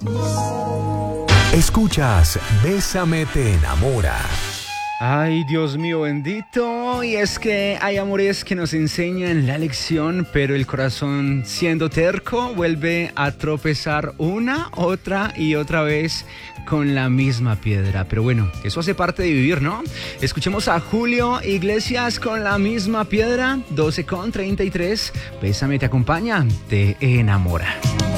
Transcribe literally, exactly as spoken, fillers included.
Escuchas Bésame te enamora. Ay, Dios mío bendito, y es que hay amores que nos enseñan la lección, pero el corazón, siendo terco, vuelve a tropezar una, otra y otra vez con la misma piedra. Pero bueno, eso hace parte de vivir, ¿no? Escuchemos a Julio Iglesias con La Misma Piedra, doce con treinta y tres. Bésame te acompaña, te enamora.